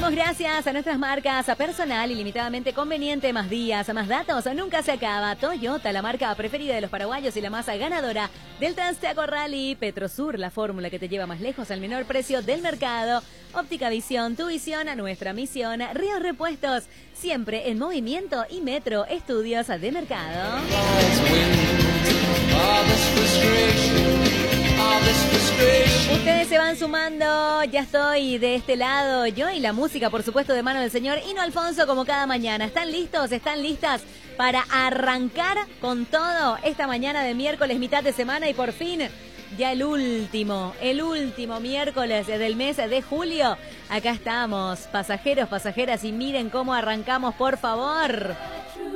Decimos gracias a nuestras marcas, a personal ilimitadamente conveniente, más días, más datos, nunca se acaba. Toyota, la marca preferida de los paraguayos y la más ganadora del Transteco Rally. Petrosur, la fórmula que te lleva más lejos al menor precio del mercado. Óptica Visión, tu visión a nuestra misión. Ríos Repuestos, siempre en movimiento. Y Metro, estudios de mercado. Ustedes se van sumando, ya estoy de este lado, yo y la música, por supuesto, de mano del señor Hino Alfonso, como cada mañana. ¿Están listos? ¿Están listas para arrancar con todo esta mañana de miércoles, mitad de semana y por fin ya el último miércoles del mes de julio? Acá estamos, pasajeros, pasajeras, y miren cómo arrancamos, por favor.